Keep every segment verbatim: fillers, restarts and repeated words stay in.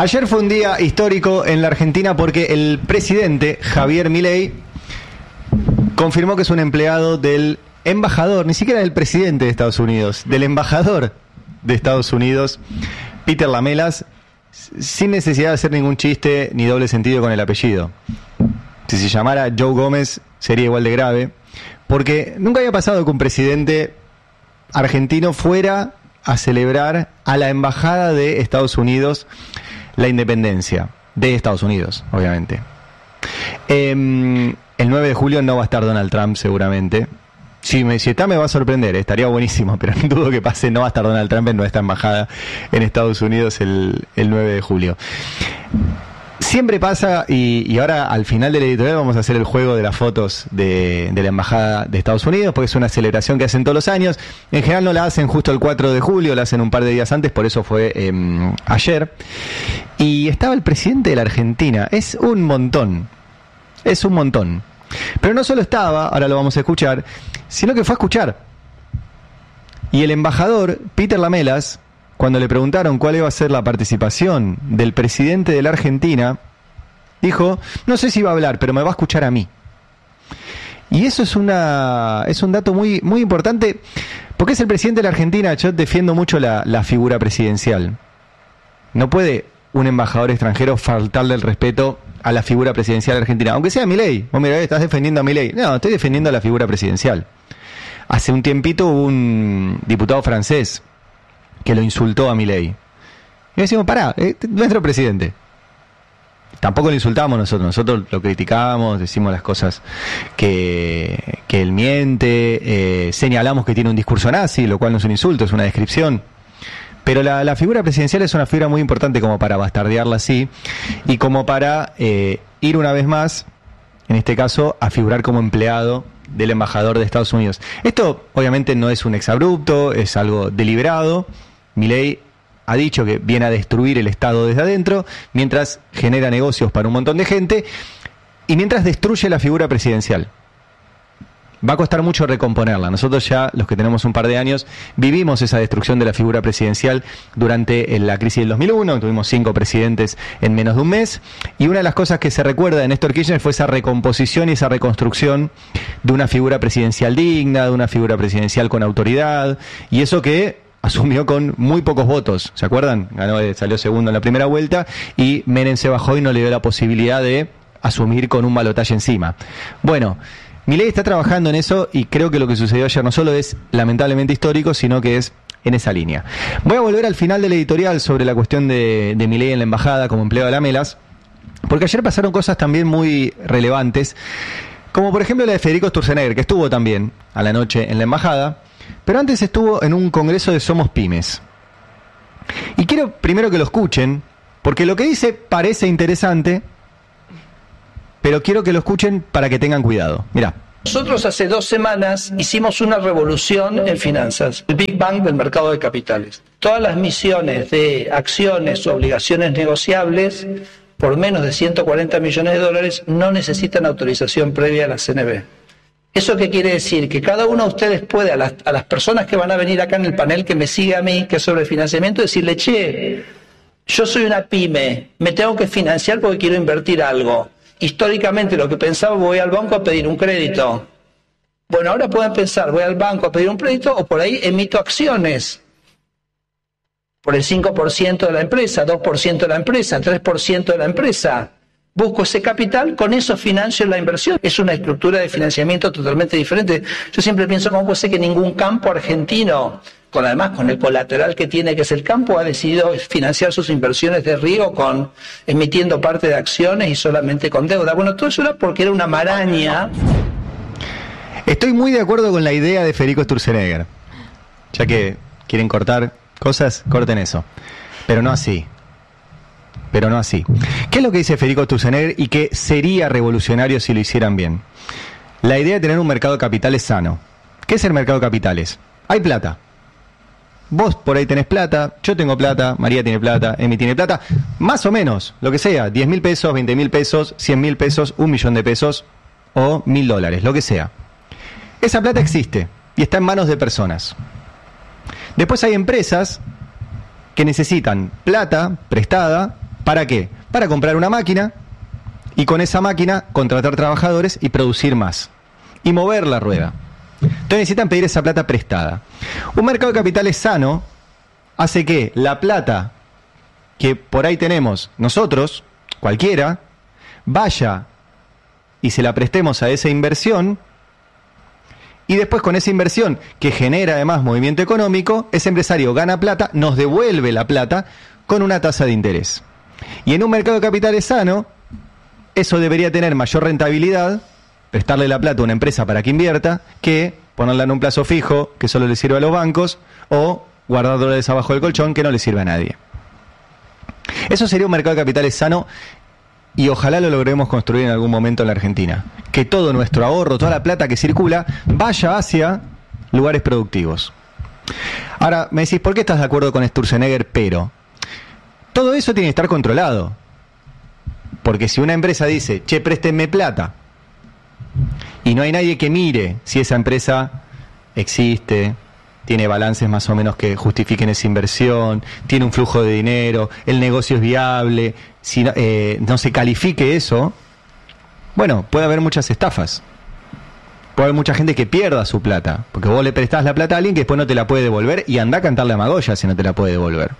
Ayer fue un día histórico en la Argentina porque el presidente Javier Milei confirmó que es un empleado del embajador, ni siquiera del presidente de Estados Unidos, del embajador de Estados Unidos, Peter Lamelas, sin necesidad de hacer ningún chiste ni doble sentido con el apellido. Si se llamara Joe Gómez sería igual de grave, porque nunca había pasado que un presidente argentino fuera a celebrar a la embajada de Estados Unidos la independencia de Estados Unidos, obviamente. Eh, el nueve de julio no va a estar Donald Trump seguramente. Si, me, si está me va a sorprender, estaría buenísimo, pero no dudo que pase, no va a estar Donald Trump en nuestra embajada en Estados Unidos el, el nueve de julio. Siempre pasa, y, y ahora al final del editorial vamos a hacer el juego de las fotos de, de la embajada de Estados Unidos, porque es una celebración que hacen todos los años. En general no la hacen justo el cuatro de julio, la hacen un par de días antes, por eso fue eh, ayer. Y estaba el presidente de la Argentina, es un montón, es un montón. Pero no solo estaba, ahora lo vamos a escuchar, sino que fue a escuchar. Y el embajador, Peter Lamelas, cuando le preguntaron cuál iba a ser la participación del presidente de la Argentina, dijo, no sé si va a hablar, pero me va a escuchar a mí. Y eso es una es un dato muy, muy importante, porque es el presidente de la Argentina. Yo defiendo mucho la, la figura presidencial. No puede un embajador extranjero faltarle el respeto a la figura presidencial argentina, aunque sea Milei. Vos mirá, estás defendiendo a Milei. No, estoy defendiendo a la figura presidencial. Hace un tiempito hubo un diputado francés que lo insultó a Milei. Y decimos, pará, eh, nuestro presidente. Tampoco lo insultamos nosotros, nosotros lo criticamos, decimos las cosas que, que él miente, eh, señalamos que tiene un discurso nazi, lo cual no es un insulto, es una descripción. Pero la, la figura presidencial es una figura muy importante como para bastardearla así, y como para eh, ir una vez más, en este caso, a figurar como empleado del embajador de Estados Unidos. Esto obviamente no es un exabrupto, es algo deliberado. Milei ha dicho que viene a destruir el Estado desde adentro, mientras genera negocios para un montón de gente y mientras destruye la figura presidencial. Va a costar mucho recomponerla. Nosotros ya, los que tenemos un par de años, vivimos esa destrucción de la figura presidencial durante la crisis del dos mil uno. Tuvimos cinco presidentes en menos de un mes. Y una de las cosas que se recuerda de Néstor Kirchner fue esa recomposición y esa reconstrucción de una figura presidencial digna, de una figura presidencial con autoridad. Y eso que asumió con muy pocos votos. ¿Se acuerdan? Ganó, salió segundo en la primera vuelta y Menem se bajó y no le dio la posibilidad de asumir con un balotaje encima. Bueno, Milei está trabajando en eso y creo que lo que sucedió ayer no solo es lamentablemente histórico, sino que es en esa línea. Voy a volver al final del editorial sobre la cuestión de, de Milei en la embajada como empleado de Lamelas, porque ayer pasaron cosas también muy relevantes, como por ejemplo la de Federico Sturzenegger, que estuvo también a la noche en la embajada, pero antes estuvo en un congreso de Somos Pymes. Y quiero primero que lo escuchen, porque lo que dice parece interesante, pero quiero que lo escuchen para que tengan cuidado. Mirá. Nosotros hace dos semanas hicimos una revolución en finanzas, el Big Bang del mercado de capitales. Todas las misiones de acciones o obligaciones negociables por menos de ciento cuarenta millones de dólares no necesitan autorización previa a la C N B. ¿Eso qué quiere decir? Que cada uno de ustedes puede, a las, a las personas que van a venir acá en el panel que me sigue a mí, que es sobre financiamiento, decirle, che, yo soy una pyme, me tengo que financiar porque quiero invertir algo. Históricamente lo que pensaba, voy al banco a pedir un crédito. Bueno, ahora pueden pensar, voy al banco a pedir un crédito o por ahí emito acciones. Por el cinco por ciento de la empresa, dos por ciento de la empresa, tres por ciento de la empresa. Busco ese capital, con eso financio la inversión. Es una estructura de financiamiento totalmente diferente. Yo siempre pienso, ¿cómo puede ser que ningún campo argentino, con además con el colateral que tiene, que es el campo, ha decidido financiar sus inversiones de riego con emitiendo parte de acciones y solamente con deuda? Bueno, todo eso era porque era una maraña. Estoy muy de acuerdo con la idea de Federico Sturzenegger. Ya que quieren cortar cosas, corten eso. Pero no así. Pero no así. ¿Qué es lo que dice Federico Sturzenegger y que sería revolucionario si lo hicieran bien? La idea de tener un mercado de capitales sano. ¿Qué es el mercado de capitales? Hay plata. Vos por ahí tenés plata, yo tengo plata, María tiene plata, Emi tiene plata, más o menos, lo que sea, diez mil pesos, veinte mil pesos, cien mil pesos, un millón de pesos o mil dólares, lo que sea. Esa plata existe y está en manos de personas. Después hay empresas que necesitan plata prestada ¿Para qué? Para comprar una máquina y con esa máquina contratar trabajadores y producir más. Y mover la rueda. Entonces necesitan pedir esa plata prestada. Un mercado de capitales sano hace que la plata que por ahí tenemos nosotros, cualquiera, vaya y se la prestemos a esa inversión, y después con esa inversión que genera además movimiento económico, ese empresario gana plata, nos devuelve la plata con una tasa de interés. Y en un mercado de capitales sano, eso debería tener mayor rentabilidad, prestarle la plata a una empresa para que invierta, que ponerla en un plazo fijo que solo le sirve a los bancos, o guardar dólares abajo del colchón que no le sirve a nadie. Eso sería un mercado de capitales sano, y ojalá lo logremos construir en algún momento en la Argentina. Que todo nuestro ahorro, toda la plata que circula, vaya hacia lugares productivos. Ahora, me decís, ¿por qué estás de acuerdo con Sturzenegger? Pero todo eso tiene que estar controlado. Porque si una empresa dice, che, préstenme plata, y no hay nadie que mire si esa empresa existe, tiene balances más o menos que justifiquen esa inversión, tiene un flujo de dinero, el negocio es viable, si no, eh, no se califique eso, bueno, puede haber muchas estafas. Puede haber mucha gente que pierda su plata, porque vos le prestás la plata a alguien que después no te la puede devolver, y andá a cantarle a Magoya si no te la puede devolver.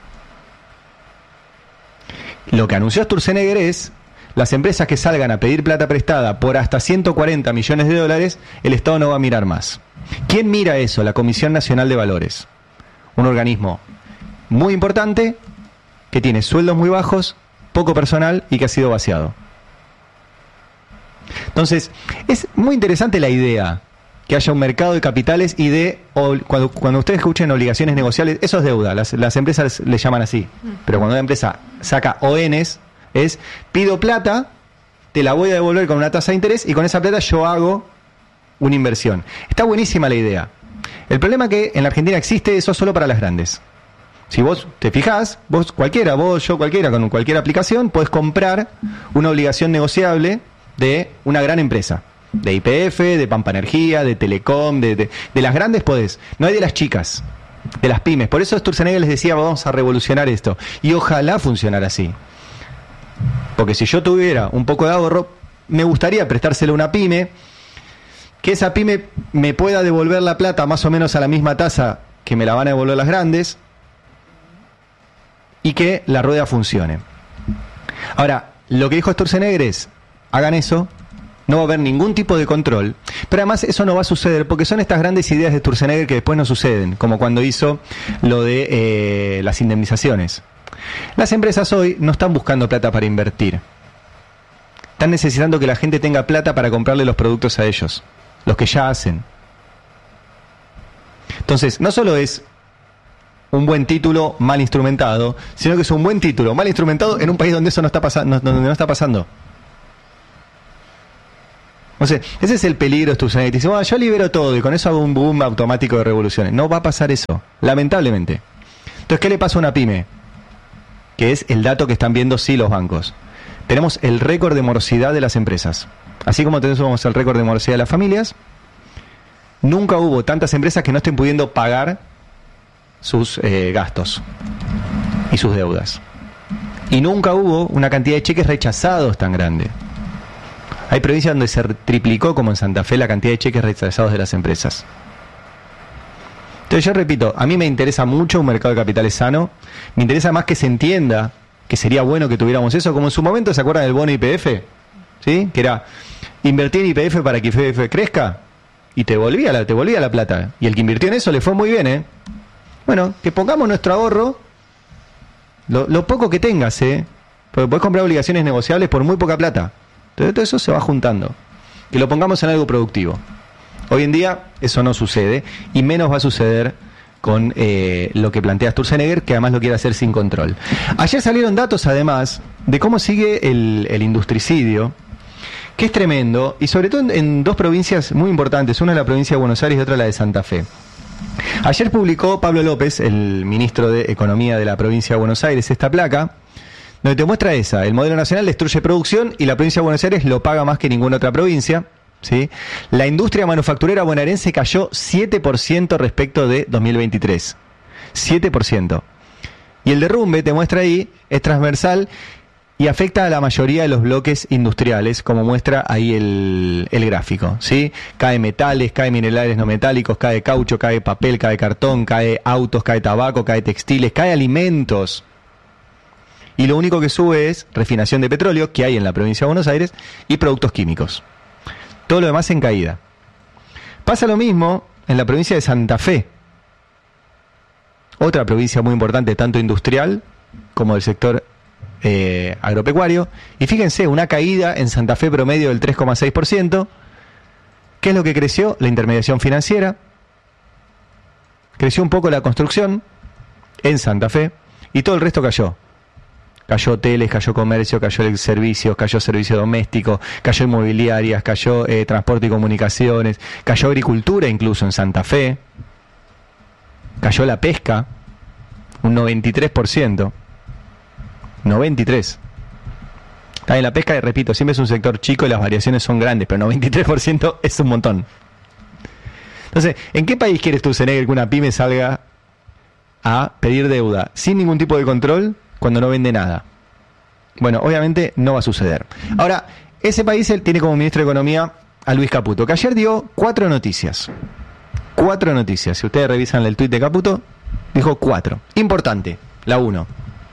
Lo que anunció Sturzenegger es, las empresas que salgan a pedir plata prestada por hasta ciento cuarenta millones de dólares, el Estado no va a mirar más. ¿Quién mira eso? La Comisión Nacional de Valores. Un organismo muy importante, que tiene sueldos muy bajos, poco personal y que ha sido vaciado. Entonces, es muy interesante la idea que haya un mercado de capitales y de, o, cuando, cuando ustedes escuchen obligaciones negociables, eso es deuda, las, las empresas le llaman así, pero cuando una empresa saca O Ns, es, pido plata, te la voy a devolver con una tasa de interés y con esa plata yo hago una inversión. Está buenísima la idea. El problema es que en la Argentina existe eso solo para las grandes. Si vos te fijás, vos cualquiera, vos, yo cualquiera, con cualquier aplicación, podés comprar una obligación negociable de una gran empresa. De Y P F, de Pampa Energía, de Telecom, de, de, de las grandes podés. No hay de las chicas, de las pymes. Por eso Sturzenegger les decía, vamos a revolucionar esto. Y ojalá funcionara así. Porque si yo tuviera un poco de ahorro, me gustaría prestárselo a una pyme, que esa pyme me pueda devolver la plata más o menos a la misma tasa que me la van a devolver las grandes, y que la rueda funcione. Ahora, lo que dijo Sturzenegger es, hagan eso, no va a haber ningún tipo de control, pero además eso no va a suceder, porque son estas grandes ideas de Sturzenegger que después no suceden, como cuando hizo lo de eh, las indemnizaciones. Las empresas hoy no están buscando plata para invertir, están necesitando que la gente tenga plata para comprarle los productos a ellos, los que ya hacen. Entonces, no solo es un buen título mal instrumentado, sino que es un buen título mal instrumentado en un país donde eso no está pasando, donde no está pasando. No sé, ese es el peligro de Sturzenegger. Dice, bueno, yo libero todo y con eso hago un boom automático de revoluciones. No va a pasar eso, lamentablemente. Entonces, ¿qué le pasa a una pyme? Que es el dato que están viendo sí los bancos. Tenemos el récord de morosidad de las empresas. Así como tenemos el récord de morosidad de las familias, nunca hubo tantas empresas que no estén pudiendo pagar sus eh, gastos y sus deudas. Y nunca hubo una cantidad de cheques rechazados tan grande. Hay provincias donde se triplicó, como en Santa Fe, la cantidad de cheques rechazados de las empresas. Entonces yo repito, a mí me interesa mucho un mercado de capitales sano, me interesa más que se entienda que sería bueno que tuviéramos eso, como en su momento, ¿se acuerdan del bono Y P F? ¿Sí? Que era invertir en Y P F para que Y P F crezca y te volvía la, te volvía la plata. Y el que invirtió en eso le fue muy bien, ¿eh? Bueno, que pongamos nuestro ahorro, lo, lo poco que tengas, ¿eh? Porque podés comprar obligaciones negociables por muy poca plata. Entonces todo eso se va juntando. Que lo pongamos en algo productivo. Hoy en día eso no sucede, y menos va a suceder con eh, lo que plantea Sturzenegger, que además lo quiere hacer sin control. Ayer salieron datos, además, de cómo sigue el, el industricidio, que es tremendo, y sobre todo en, en dos provincias muy importantes, una es la provincia de Buenos Aires y otra la de Santa Fe. Ayer publicó Pablo López, el ministro de Economía de la provincia de Buenos Aires, esta placa, donde te muestra esa, el modelo nacional destruye producción y la provincia de Buenos Aires lo paga más que ninguna otra provincia, ¿sí? La industria manufacturera bonaerense cayó siete por ciento respecto de dos mil veintitrés. siete por ciento. Y el derrumbe, te muestra ahí, es transversal y afecta a la mayoría de los bloques industriales, como muestra ahí el, el gráfico, ¿sí? Cae metales, cae minerales no metálicos, cae caucho, cae papel, cae cartón, cae autos, cae tabaco, cae textiles, cae alimentos. Y lo único que sube es refinación de petróleo, que hay en la provincia de Buenos Aires, y productos químicos. Todo lo demás en caída. Pasa lo mismo en la provincia de Santa Fe, otra provincia muy importante, tanto industrial como del sector eh, agropecuario. Y fíjense, una caída en Santa Fe promedio del tres coma seis por ciento. ¿Qué es lo que creció? La intermediación financiera. Creció un poco la construcción en Santa Fe y todo el resto cayó. Cayó hoteles, cayó comercio, cayó el servicio, cayó servicio doméstico, cayó inmobiliarias, cayó eh, transporte y comunicaciones, cayó agricultura incluso en Santa Fe, cayó la pesca, un noventa y tres por ciento. noventa y tres. Está en la pesca, repito, siempre es un sector chico y las variaciones son grandes, pero noventa y tres por ciento es un montón. Entonces, ¿en qué país quieres tú, Zenegger, que una pyme salga a pedir deuda sin ningún tipo de control cuando no vende nada? Bueno, obviamente no va a suceder. Ahora, ese país él tiene como ministro de Economía a Luis Caputo, que ayer dio cuatro noticias. Cuatro noticias. Si ustedes revisan el tuit de Caputo, dijo cuatro. Importante, la uno.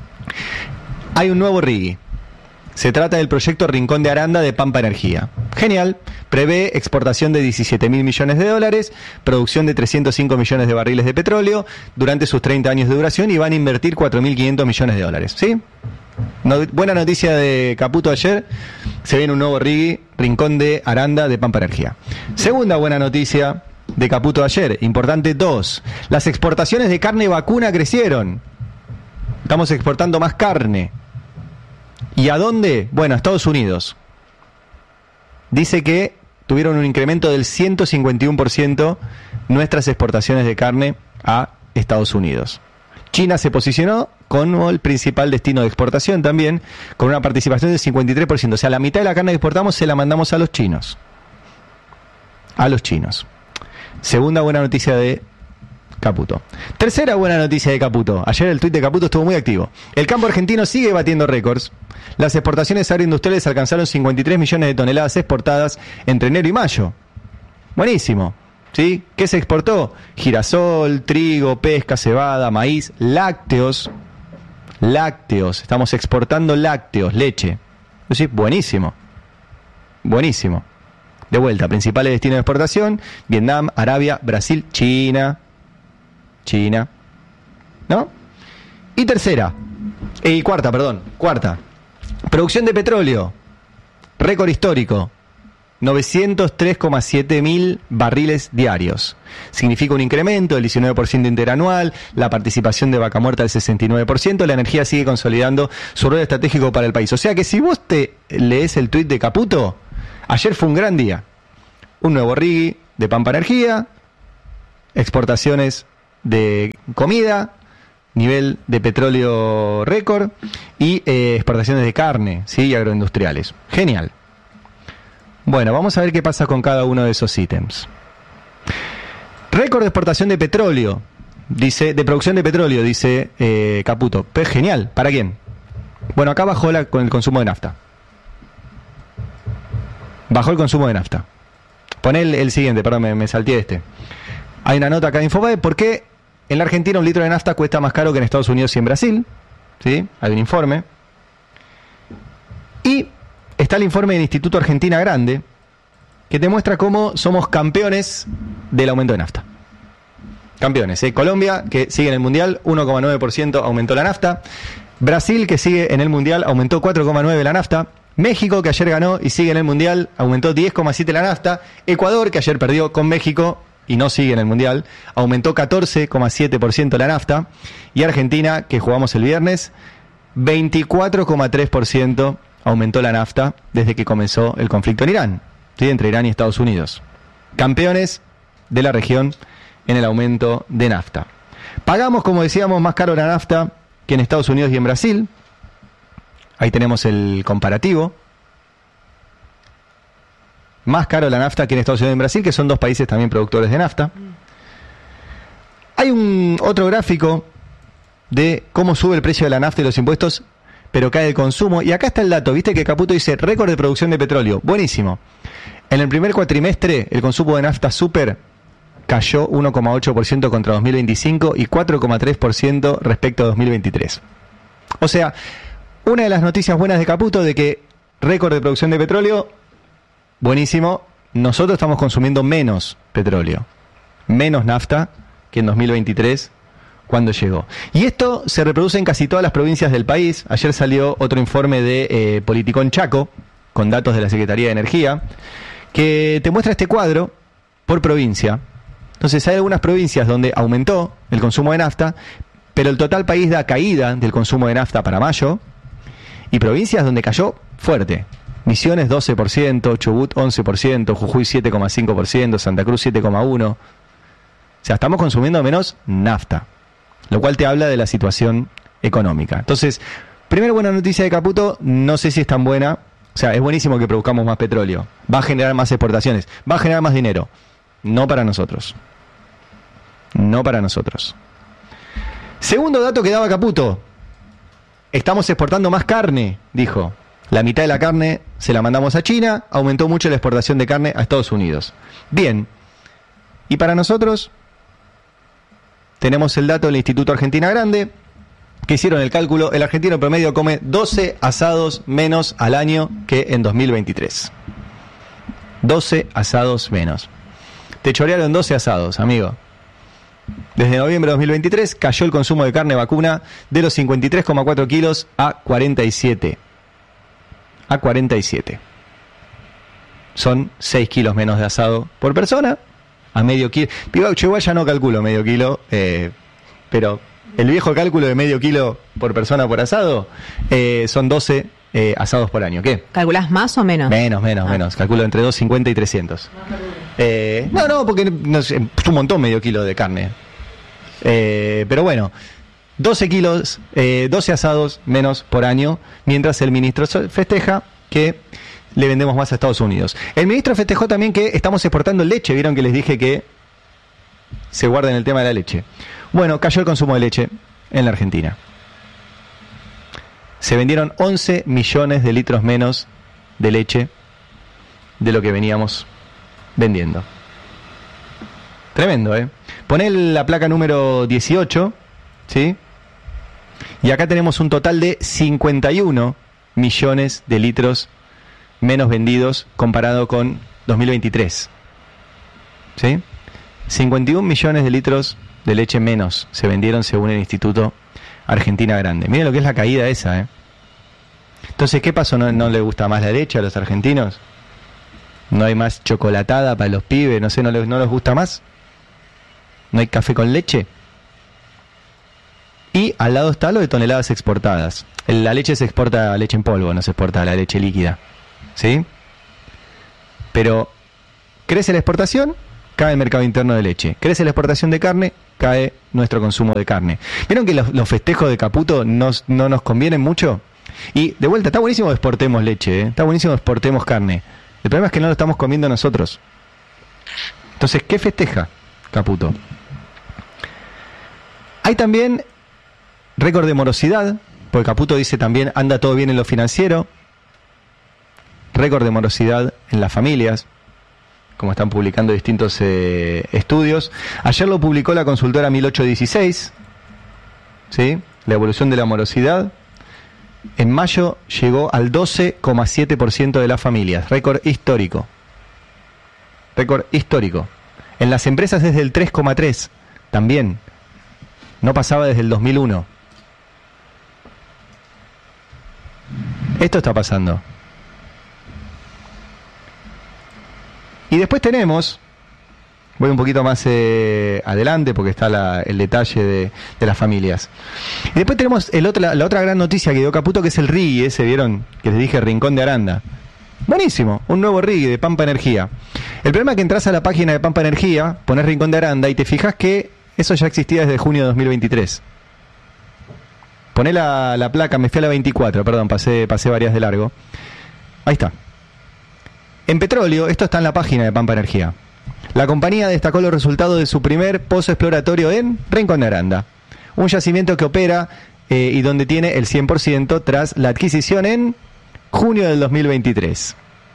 Hay un nuevo R I G I. Se trata del proyecto Rincón de Aranda de Pampa Energía. Genial. Prevé exportación de diecisiete mil millones de dólares, producción de trescientos cinco millones de barriles de petróleo durante sus treinta años de duración y van a invertir cuatro mil quinientos millones de dólares. ¿Sí? No, buena noticia de Caputo ayer. Se viene un nuevo R I G I, Rincón de Aranda de Pampa Energía. Segunda buena noticia de Caputo ayer. Importante dos. Las exportaciones de carne vacuna crecieron. Estamos exportando más carne. ¿Y a dónde? Bueno, a Estados Unidos. Dice que tuvieron un incremento del ciento cincuenta y uno por ciento nuestras exportaciones de carne a Estados Unidos. China se posicionó como el principal destino de exportación también, con una participación del cincuenta y tres por ciento. O sea, la mitad de la carne que exportamos se la mandamos a los chinos. A los chinos. Segunda buena noticia de Caputo. Tercera buena noticia de Caputo. Ayer el tuit de Caputo estuvo muy activo. El campo argentino sigue batiendo récords. Las exportaciones agroindustriales alcanzaron cincuenta y tres millones de toneladas exportadas entre enero y mayo. Buenísimo. ¿Sí? ¿Qué se exportó? Girasol, trigo, pesca, cebada, maíz, lácteos. Lácteos. Estamos exportando lácteos, leche. ¿Sí? Buenísimo. Buenísimo. De vuelta, principales destinos de exportación: Vietnam, Arabia, Brasil, China. China, ¿no? Y tercera, y cuarta, perdón, cuarta, producción de petróleo, récord histórico, novecientos tres coma siete mil barriles diarios. Significa un incremento del diecinueve por ciento interanual, la participación de Vaca Muerta del sesenta y nueve por ciento, la energía sigue consolidando su rol estratégico para el país. O sea que si vos te lees el tuit de Caputo, ayer fue un gran día. Un nuevo R I G I de Pampa Energía, exportaciones de comida, nivel de petróleo récord y eh, exportaciones de carne, ¿sí? Y agroindustriales. Genial. Bueno, vamos a ver qué pasa con cada uno de esos ítems. Récord de exportación de petróleo, dice, de producción de petróleo, dice eh, Caputo. Pues genial. ¿Para quién? Bueno, acá bajó la, con el consumo de nafta. Bajó el consumo de nafta. Poné el, el siguiente, perdón, me, me salté este. Hay una nota acá de Infobae. ¿Por qué en la Argentina un litro de nafta cuesta más caro que en Estados Unidos y en Brasil? ¿Sí? Hay un informe. Y está el informe del Instituto Argentina Grande, que te muestra cómo somos campeones del aumento de nafta. Campeones, ¿eh? Colombia, que sigue en el Mundial, uno coma nueve por ciento aumentó la nafta. Brasil, que sigue en el Mundial, aumentó cuatro coma nueve por ciento la nafta. México, que ayer ganó y sigue en el Mundial, aumentó diez coma siete por ciento la nafta. Ecuador, que ayer perdió con México y no sigue en el Mundial, aumentó catorce coma siete por ciento la nafta. Y Argentina, que jugamos el viernes, veinticuatro coma tres por ciento aumentó la nafta desde que comenzó el conflicto en Irán, ¿sí? Entre Irán y Estados Unidos. Campeones de la región en el aumento de nafta. Pagamos, como decíamos, más caro la nafta que en Estados Unidos y en Brasil. Ahí tenemos el comparativo. Más caro la nafta que en Estados Unidos y en Brasil, que son dos países también productores de nafta. Hay un otro gráfico de cómo sube el precio de la nafta y los impuestos, pero cae el consumo. Y acá está el dato, viste que Caputo dice récord de producción de petróleo. Buenísimo. En el primer cuatrimestre, el consumo de nafta super cayó uno coma ocho por ciento contra dos mil veinticinco y cuatro coma tres por ciento respecto a dos mil veintitrés. O sea, una de las noticias buenas de Caputo de que récord de producción de petróleo, buenísimo. Nosotros estamos consumiendo menos petróleo, menos nafta que en dos mil veintitrés, cuando llegó. Y esto se reproduce en casi todas las provincias del país. Ayer salió otro informe de eh, Politicón Chaco, con datos de la Secretaría de Energía, que te muestra este cuadro por provincia. Entonces hay algunas provincias donde aumentó el consumo de nafta, pero el total país da caída del consumo de nafta para mayo, y provincias donde cayó fuerte. Misiones doce por ciento, Chubut once por ciento, Jujuy siete coma cinco por ciento, Santa Cruz siete coma uno por ciento. O sea, estamos consumiendo menos nafta, lo cual te habla de la situación económica. Entonces, primera buena noticia de Caputo, no sé si es tan buena. O sea, es buenísimo que produzcamos más petróleo, va a generar más exportaciones, va a generar más dinero. No para nosotros. No para nosotros. Segundo dato que daba Caputo, estamos exportando más carne, dijo. La mitad de la carne se la mandamos a China, aumentó mucho la exportación de carne a Estados Unidos. Bien. Y para nosotros, tenemos el dato del Instituto Argentina Grande, que hicieron el cálculo, el argentino promedio come doce asados menos al año que en dos mil veintitrés. doce asados menos. Te chorearon doce asados, amigo. Desde noviembre de dos mil veintitrés cayó el consumo de carne vacuna de los cincuenta y tres coma cuatro kilos a cuarenta y siete. A cuarenta y siete. Son seis kilos menos de asado por persona. A medio kilo. Yo igual ya no calculo medio kilo, eh, pero el viejo cálculo de medio kilo por persona por asado eh, son doce eh, asados por año. ¿Qué? ¿Calculás más o menos? Menos, menos, ah. menos. Calculo entre doscientos cincuenta y trescientos. Eh, no, no, porque no sé, es un montón medio kilo de carne. Eh, pero bueno, doce kilos, eh, doce asados menos por año, mientras el ministro festeja que le vendemos más a Estados Unidos. El ministro festejó también que estamos exportando leche. Vieron que les dije que se guarden el tema de la leche. Bueno, cayó el consumo de leche en la Argentina. Se vendieron once millones de litros menos de leche de lo que veníamos vendiendo. Tremendo, ¿eh? Poné la placa número dieciocho, ¿sí? Y acá tenemos un total de cincuenta y uno millones de litros menos vendidos comparado con dos mil veintitrés. ¿Sí? cincuenta y un millones de litros de leche menos se vendieron según el Instituto Argentina Grande. Miren lo que es la caída esa, ¿eh? Entonces, ¿qué pasó? ¿No, no le gusta más la leche a los argentinos? ¿No hay más chocolatada para los pibes? No sé, ¿no les, no les gusta más? ¿No hay café con leche? Y al lado está lo de toneladas exportadas. La leche se exporta, leche en polvo, no se exporta la leche líquida. ¿Sí? Pero crece la exportación, cae el mercado interno de leche. Crece la exportación de carne, cae nuestro consumo de carne. ¿Vieron que los, los festejos de Caputo nos, no nos convienen mucho? Y de vuelta, está buenísimo que exportemos leche, ¿eh? Está buenísimo que exportemos carne. El problema es que no lo estamos comiendo nosotros. Entonces, ¿qué festeja Caputo? Hay también récord de morosidad, porque Caputo dice también anda todo bien en lo financiero. Récord de morosidad en las familias, como están publicando distintos eh, estudios. Ayer lo publicó la consultora mil ochocientos dieciséis, ¿sí? La evolución de la morosidad. En mayo llegó al doce coma siete por ciento de las familias, récord histórico. Récord histórico. En las empresas es del tres coma tres por ciento, también. No pasaba desde el dos mil uno. Esto está pasando. Y después tenemos, voy un poquito más eh, adelante porque está la, el detalle de, de las familias. Y después tenemos el otro, la, la otra gran noticia que dio Caputo, que es el R I G, ese, ¿vieron? Que les dije, Rincón de Aranda. Buenísimo, un nuevo R I G de Pampa Energía. El problema es que entras a la página de Pampa Energía, pones Rincón de Aranda y te fijas que eso ya existía desde junio de dos mil veintitrés. Poné la, la placa, me fui a la veinticuatro, perdón, pasé, pasé varias de largo. Ahí está. En petróleo, esto está en la página de Pampa Energía. La compañía destacó los resultados de su primer pozo exploratorio en Rincón de Aranda. un yacimiento que opera eh, y donde tiene el cien por ciento tras la adquisición en junio del dos mil veintitrés.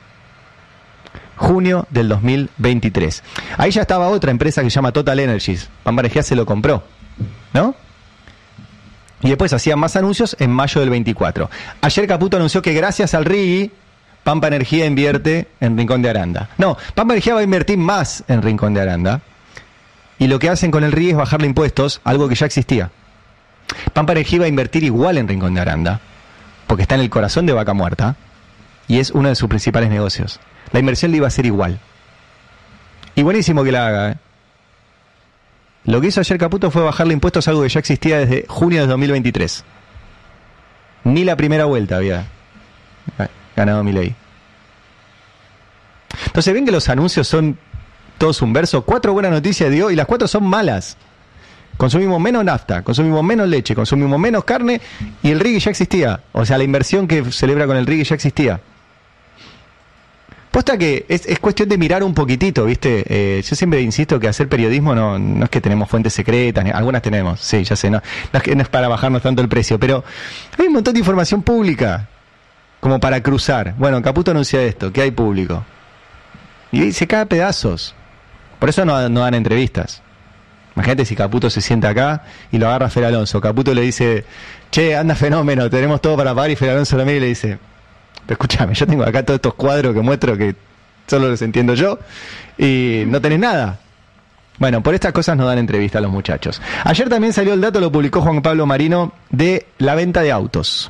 Junio del dos mil veintitrés. Ahí ya estaba otra empresa que se llama Total Energies. Pampa Energía se lo compró, ¿no? Y después hacían más anuncios en mayo del veinticuatro. Ayer Caputo anunció que gracias al R I G I, Pampa Energía invierte en Rincón de Aranda. No, Pampa Energía va a invertir más en Rincón de Aranda. Y lo que hacen con el R I G I es bajarle impuestos, algo que ya existía. Pampa Energía va a invertir igual en Rincón de Aranda, porque está en el corazón de Vaca Muerta, y es uno de sus principales negocios. La inversión le iba a ser igual. Y buenísimo que la haga, ¿eh? Lo que hizo ayer Caputo fue bajarle impuestos a algo que ya existía desde junio de dos mil veintitrés. Ni la primera vuelta había ganado Milei. Entonces ven que los anuncios son todos un verso. Cuatro buenas noticias dio y las cuatro son malas. Consumimos menos nafta, consumimos menos leche, consumimos menos carne y el R I G I ya existía. O sea, la inversión que celebra con el R I G I ya existía. Posta que es, es cuestión de mirar un poquitito, ¿viste? Eh, yo siempre insisto que hacer periodismo no, no es que tenemos fuentes secretas, algunas tenemos, sí, ya sé, no, no, es que, no es para bajarnos tanto el precio, pero hay un montón de información pública como para cruzar. Bueno, Caputo anuncia esto, que hay público. Y se cae a pedazos. Por eso no, no dan entrevistas. Imagínate si Caputo se sienta acá y lo agarra Fer Alonso. Caputo le dice, che, anda fenómeno, tenemos todo para pagar, y Fer Alonso lo mira y le dice, pero escúchame, yo tengo acá todos estos cuadros que muestro que solo los entiendo yo y no tenés nada. Bueno, por estas cosas no dan entrevista a los muchachos. Ayer también salió el dato, lo publicó Juan Pablo Marino, de la venta de autos.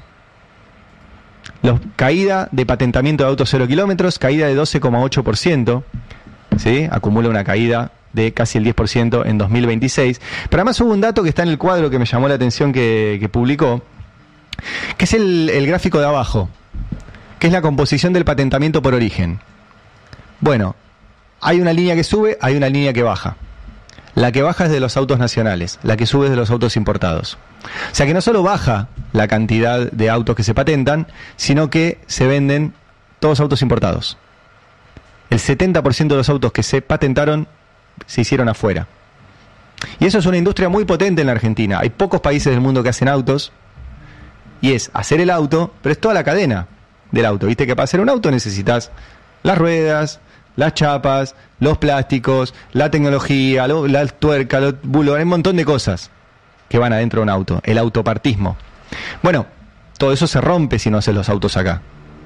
Los, caída de patentamiento de autos cero kilómetros, caída de doce coma ocho por ciento, ¿sí? Acumula una caída de casi el diez por ciento en dos mil veintiséis. Pero además hubo un dato que está en el cuadro que me llamó la atención que, que publicó, que es el, el gráfico de abajo, que es la composición del patentamiento por origen. Bueno, hay una línea que sube, hay una línea que baja. La que baja es de los autos nacionales, la que sube es de los autos importados. O sea que no solo baja la cantidad de autos que se patentan, sino que se venden todos autos importados. El setenta por ciento de los autos que se patentaron se hicieron afuera. Y eso es una industria muy potente en la Argentina. Hay pocos países del mundo que hacen autos, y es hacer el auto, pero es toda la cadena del auto. Viste que para hacer un auto necesitas las ruedas, las chapas, los plásticos, la tecnología, lo, la tuerca, los bulos, hay un montón de cosas que van adentro de un auto. El autopartismo. Bueno, todo eso se rompe si no haces los autos acá.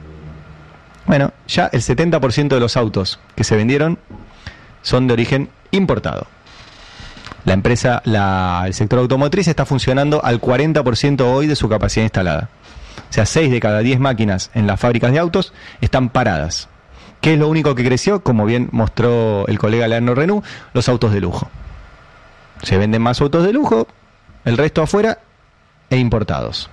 Bueno, ya el setenta por ciento de los autos que se vendieron son de origen importado. La empresa, la, el sector automotriz está funcionando al cuarenta por ciento hoy de su capacidad instalada. O sea, seis de cada diez máquinas en las fábricas de autos están paradas. ¿Qué es lo único que creció? Como bien mostró el colega Leandro Renú, los autos de lujo. Se venden más autos de lujo, el resto afuera e importados.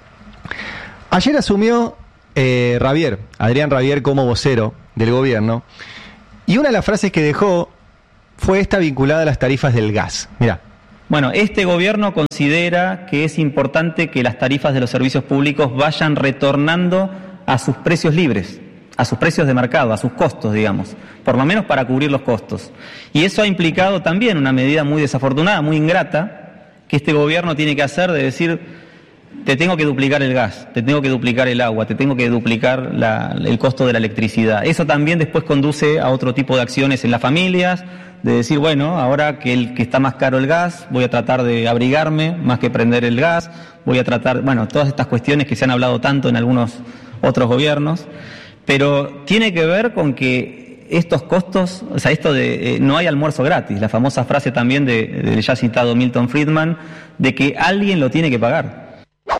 Ayer asumió eh, Ravier, Adrián Ravier, como vocero del gobierno, y una de las frases que dejó fue esta vinculada a las tarifas del gas. Mirá. Bueno, este gobierno considera que es importante que las tarifas de los servicios públicos vayan retornando a sus precios libres, a sus precios de mercado, a sus costos, digamos, por lo menos para cubrir los costos. Y eso ha implicado también una medida muy desafortunada, muy ingrata, que este gobierno tiene que hacer, de decir, te tengo que duplicar el gas, te tengo que duplicar el agua, te tengo que duplicar la, el costo de la electricidad. Eso también después conduce a otro tipo de acciones en las familias, de decir, bueno, ahora que, el, que está más caro el gas, voy a tratar de abrigarme más que prender el gas, voy a tratar, bueno, todas estas cuestiones que se han hablado tanto en algunos otros gobiernos, pero tiene que ver con que estos costos, o sea, esto de eh, no hay almuerzo gratis, la famosa frase también de, del ya citado Milton Friedman, de que alguien lo tiene que pagar.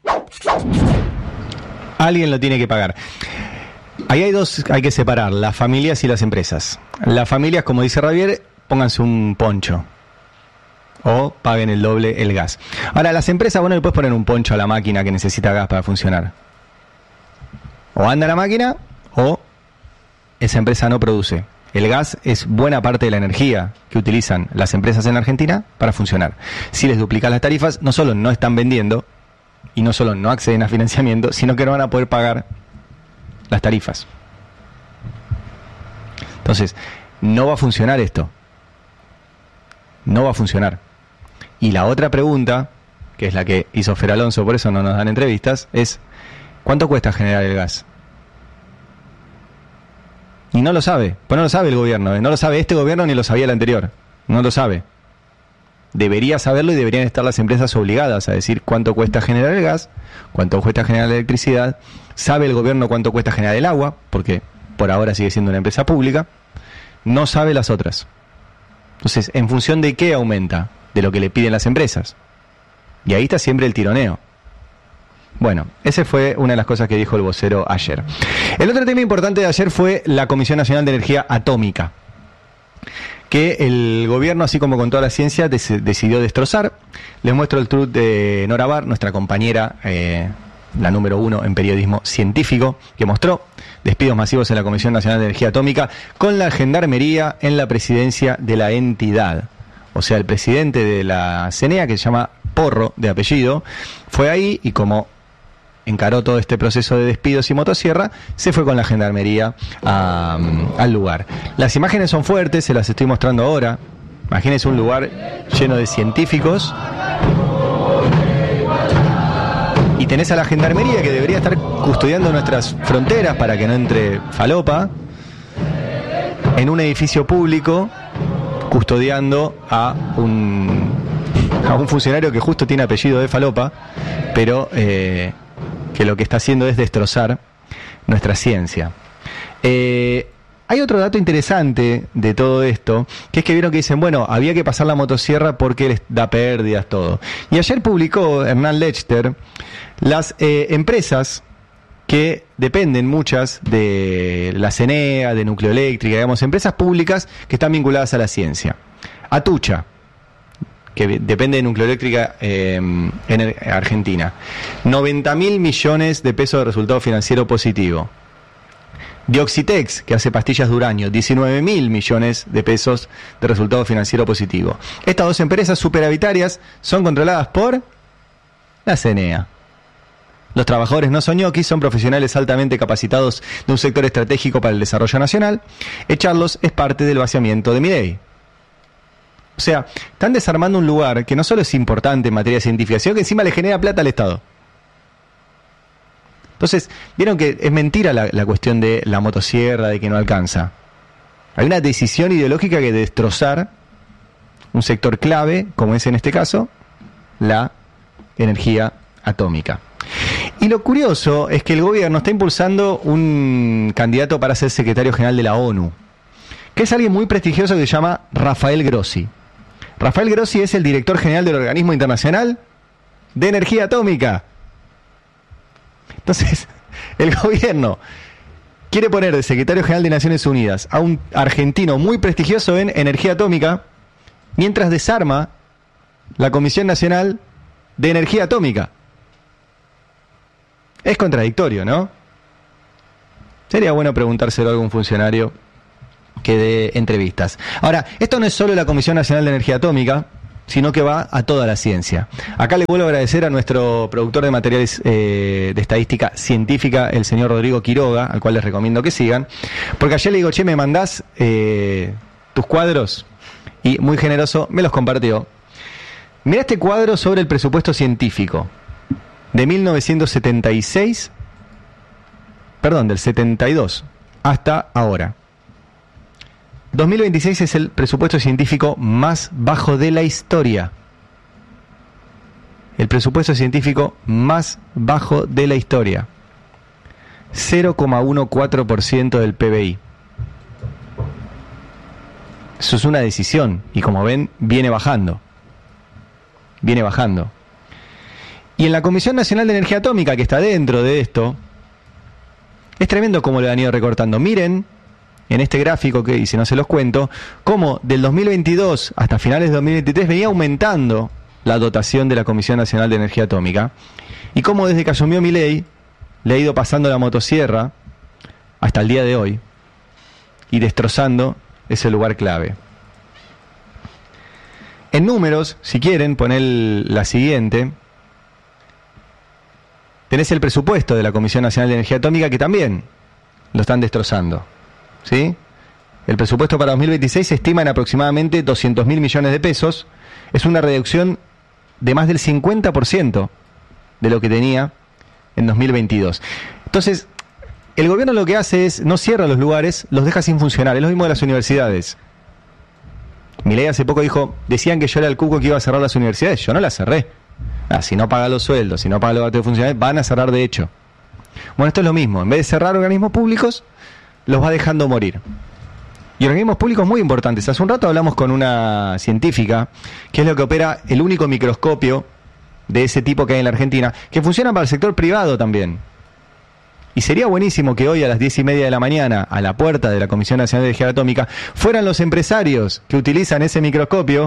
Alguien lo tiene que pagar. Ahí hay dos, hay que separar, las familias y las empresas. Las familias, como dice Ravier, pónganse un poncho o paguen el doble el gas. Ahora, las empresas, bueno, le puedes poner un poncho a la máquina que necesita gas para funcionar. O anda la máquina o esa empresa no produce. El gas es buena parte de la energía que utilizan las empresas en la Argentina para funcionar. Si les duplicas las tarifas, no solo no están vendiendo y no solo no acceden a financiamiento, sino que no van a poder pagar las tarifas. Entonces, no va a funcionar esto. No va a funcionar. Y la otra pregunta, que es la que hizo Fer Alonso, por eso no nos dan entrevistas, es ¿cuánto cuesta generar el gas? Y no lo sabe, pues no lo sabe el gobierno, ¿eh? No lo sabe este gobierno ni lo sabía el anterior, no lo sabe. Debería saberlo y deberían estar las empresas obligadas a decir cuánto cuesta generar el gas, cuánto cuesta generar la electricidad. Sabe el gobierno cuánto cuesta generar el agua, porque por ahora sigue siendo una empresa pública. No sabe las otras. Entonces, ¿en función de qué aumenta? De lo que le piden las empresas. Y ahí está siempre el tironeo. Bueno, esa fue una de las cosas que dijo el vocero ayer. El otro tema importante de ayer fue la Comisión Nacional de Energía Atómica, que el gobierno, así como con toda la ciencia, des- decidió destrozar. Les muestro el tweet de Nora Bar, nuestra compañera, eh, la número uno en periodismo científico, que mostró despidos masivos en la Comisión Nacional de Energía Atómica con la gendarmería en la presidencia de la entidad. O sea, el presidente de la C N E A, que se llama Porro, de apellido, fue ahí y como encaró todo este proceso de despidos y motosierra, se fue con la gendarmería a, al lugar. Las imágenes son fuertes, se las estoy mostrando ahora. Imagínense un lugar lleno de científicos y tenés a la gendarmería que debería estar custodiando nuestras fronteras para que no entre falopa en un edificio público custodiando a un a un funcionario que justo tiene apellido de falopa, pero eh, que lo que está haciendo es destrozar nuestra ciencia. Eh, hay otro dato interesante de todo esto, que es que vieron que dicen, bueno, había que pasar la motosierra porque les da pérdidas, todo. Y ayer publicó Hernán Lechter las eh, empresas que dependen muchas de la C N E A, de Nucleoeléctrica, digamos, empresas públicas que están vinculadas a la ciencia. Atucha, que depende de Nucleoeléctrica eh, en Argentina. noventa mil millones de pesos de resultado financiero positivo. Dioxitex, que hace pastillas de uranio, diecinueve mil millones de pesos de resultado financiero positivo. Estas dos empresas superavitarias son controladas por la C N E A. Los trabajadores no son ñoquis, son profesionales altamente capacitados de un sector estratégico para el desarrollo nacional. Echarlos es parte del vaciamiento de Milei. O sea, están desarmando un lugar que no solo es importante en materia científica, sino que encima le genera plata al Estado. Entonces, vieron que es mentira la, la cuestión de la motosierra, de que no alcanza. Hay una decisión ideológica que destrozar un sector clave, como es en este caso, la energía atómica. Y lo curioso es que el gobierno está impulsando un candidato para ser secretario general de la ONU, que es alguien muy prestigioso que se llama Rafael Grossi. Rafael Grossi es el director general del Organismo Internacional de Energía Atómica. Entonces, el gobierno quiere poner de secretario general de Naciones Unidas a un argentino muy prestigioso en energía atómica, mientras desarma la Comisión Nacional de Energía Atómica. Es contradictorio, ¿no? Sería bueno preguntárselo a algún funcionario que dé entrevistas. Ahora, esto no es solo la Comisión Nacional de Energía Atómica, sino que va a toda la ciencia. Acá le vuelvo a agradecer a nuestro productor de materiales eh, de estadística científica, el señor Rodrigo Quiroga, al cual les recomiendo que sigan, porque ayer le digo, che, me mandás eh, tus cuadros, y muy generoso me los compartió. Mirá este cuadro sobre el presupuesto científico de mil novecientos setenta y seis, perdón, del setenta y dos hasta ahora. dos mil veintiséis es el presupuesto científico más bajo de la historia. El presupuesto científico más bajo de la historia. cero coma catorce por ciento del P B I. Eso es una decisión y como ven, viene bajando. Viene bajando. Y en la Comisión Nacional de Energía Atómica, que está dentro de esto, es tremendo cómo le han ido recortando. Miren en este gráfico, que y si no se los cuento, cómo del dos mil veintidós hasta finales de dos mil veintitrés venía aumentando la dotación de la Comisión Nacional de Energía Atómica, y cómo desde que asumió Milei le ha ido pasando la motosierra hasta el día de hoy y destrozando ese lugar clave. En números, si quieren, poner la siguiente. Tenés el presupuesto de la Comisión Nacional de Energía Atómica, que también lo están destrozando. ¿Sí? El presupuesto para dos mil veintiséis se estima en aproximadamente doscientos mil millones de pesos. Es una reducción de más del cincuenta por ciento de lo que tenía en dos mil veintidós. Entonces, el gobierno lo que hace es, no cierra los lugares, los deja sin funcionar. Es lo mismo de las universidades. Milei hace poco dijo, decían que yo era el cuco que iba a cerrar las universidades. Yo no las cerré. Ah, si no paga los sueldos, si no paga los gastos de funcionarios, van a cerrar de hecho. Bueno, esto es lo mismo. En vez de cerrar organismos públicos, los va dejando morir. Y organismos públicos muy importantes. Hace un rato hablamos con una científica, que es lo que opera el único microscopio de ese tipo que hay en la Argentina, que funciona para el sector privado también. Y sería buenísimo que hoy a las diez y media de la mañana, a la puerta de la Comisión Nacional de Energía Atómica, fueran los empresarios que utilizan ese microscopio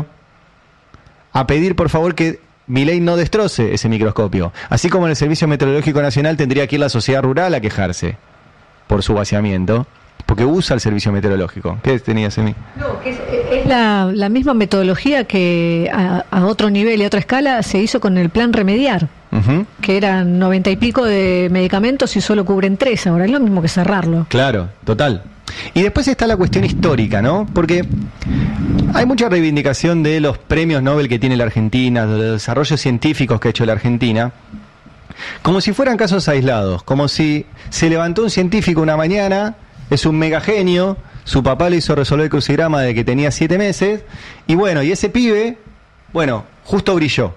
a pedir por favor que Milei no destroce ese microscopio. Así como en el Servicio Meteorológico Nacional tendría que ir la sociedad rural a quejarse por su vaciamiento, porque usa el servicio meteorológico. ¿Qué tenías en mí? No, que es, es la, la misma metodología que a, a otro nivel y a otra escala se hizo con el plan Remediar, uh-huh. que eran noventa y pico de medicamentos y solo cubren tres. Ahora es lo mismo que cerrarlo. Claro, total. Y después está la cuestión histórica, ¿no? Porque hay mucha reivindicación de los premios Nobel que tiene la Argentina, de los desarrollos científicos que ha hecho la Argentina, como si fueran casos aislados, como si se levantó un científico una mañana, es un mega genio, su papá le hizo resolver el crucigrama de que tenía siete meses, y bueno, y ese pibe, bueno, justo brilló.